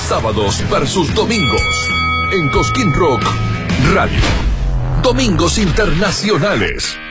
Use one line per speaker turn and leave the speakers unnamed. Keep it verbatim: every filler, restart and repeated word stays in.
sábados versus domingos. En Cosquín Rock Radio. Domingos Internacionales.